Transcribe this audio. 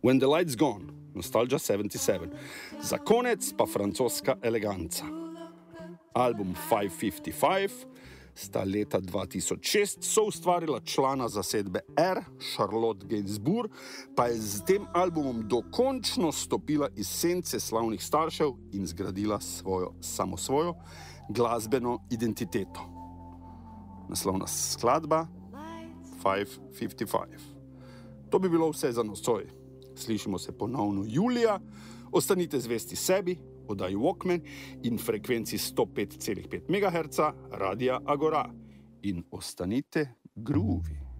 When the Light's Gone, Nostalgia 77. Za konec pa francoska eleganca. Album 555 sta leta 2006 soustvarila člana zasedbe R, Charlotte Gainsbourg, pa je z tem albumom dokončno stopila iz sence slavnih staršev in zgradila svojo glasbeno identiteto. Naslovna skladba 555. To bi bilo vse za nocoj. Slišimo se ponovno julija. Ostanite zvesti sebi, oddaji Walkman in frekvenci 105,5 MHz Radia Agora. In ostanite groovy.